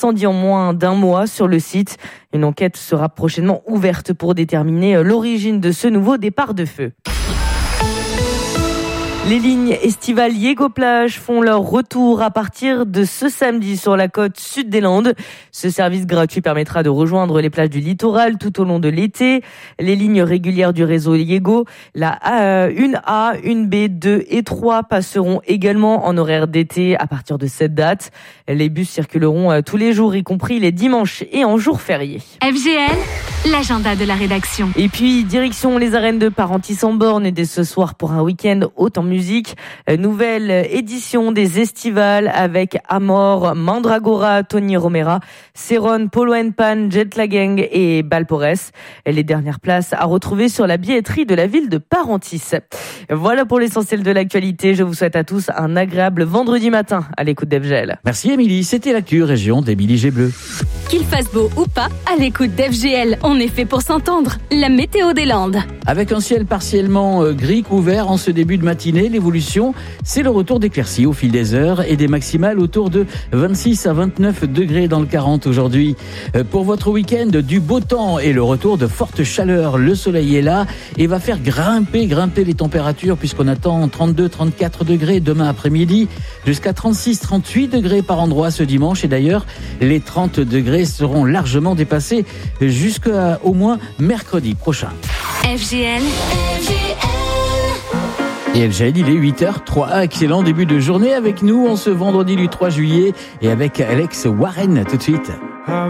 incendie en moins d'un mois sur le site. Une enquête sera prochainement ouverte pour déterminer l'origine de ce nouveau départ de feu. Les lignes estivales Yego-Plage font leur retour à partir de ce samedi sur la côte sud des Landes. Ce service gratuit permettra de rejoindre les plages du littoral tout au long de l'été. Les lignes régulières du réseau Yego, la 1A, 1B, 2 et 3 passeront également en horaire d'été à partir de cette date. Les bus circuleront tous les jours, y compris les dimanches et en jours fériés. FGL, l'agenda de la rédaction. Et puis, direction les arènes de Parentis-en-Born dès ce soir pour un week-end haut en musique. Nouvelle édition des Estivales avec Amor, Mandragora, Tony Romera, Céron, Polo & Pan, Jetlag Gang et Balpores. Les dernières places à retrouver sur la billetterie de la ville de Parentis. Voilà pour l'essentiel de l'actualité. Je vous souhaite à tous un agréable vendredi matin à l'écoute d'FGL. Merci Émilie, c'était l'actu région d'Émilie Gébleu. Qu'il fasse beau ou pas, à l'écoute d'FGL, on est fait pour s'entendre. La météo des Landes. Avec un ciel partiellement gris couvert en ce début de matinée, l'évolution, c'est le retour d'éclaircies au fil des heures et des maximales autour de 26 à 29 degrés dans le 40 aujourd'hui. Pour votre week-end, du beau temps et le retour de forte chaleur. Le soleil est là et va faire grimper les températures puisqu'on attend 32-34 degrés demain après-midi jusqu'à 36-38 degrés par endroit ce dimanche. Et d'ailleurs, les 30 degrés seront largement dépassés jusqu'à au moins mercredi prochain. FGL. Et FGL, il est 8h03. Excellent début de journée avec nous en ce vendredi du 3 juillet et avec Alex Warren tout de suite.